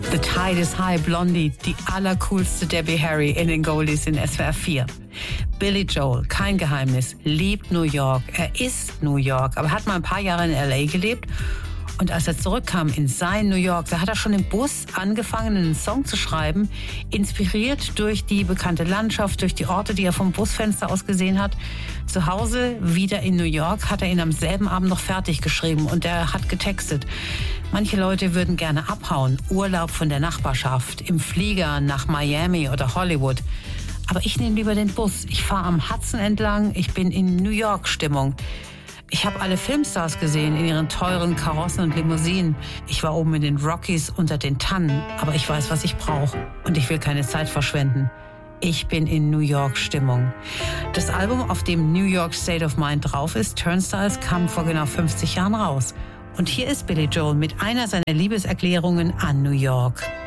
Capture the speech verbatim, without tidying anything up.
The Tide is High, Blondie, die allercoolste Debbie Harry in den Goldies in S W R vier. Billy Joel, kein Geheimnis, liebt New York. Er ist New York, aber hat mal ein paar Jahre in L A gelebt. Und als er zurückkam in sein New York, da hat er schon im Bus angefangen, einen Song zu schreiben, inspiriert durch die bekannte Landschaft, durch die Orte, die er vom Busfenster aus gesehen hat. Zu Hause, wieder in New York, hat er ihn am selben Abend noch fertig geschrieben und er hat getextet. Manche Leute würden gerne abhauen, Urlaub von der Nachbarschaft, im Flieger nach Miami oder Hollywood. Aber ich nehme lieber den Bus. Ich fahre am Hudson entlang, ich bin in New York-Stimmung. Ich habe alle Filmstars gesehen in ihren teuren Karossen und Limousinen. Ich war oben in den Rockies unter den Tannen, aber ich weiß, was ich brauche und ich will keine Zeit verschwenden. Ich bin in New York-Stimmung. Das Album, auf dem New York State of Mind drauf ist, Turnstiles, kam vor genau fünfzig Jahren raus. Und hier ist Billy Joel mit einer seiner Liebeserklärungen an New York.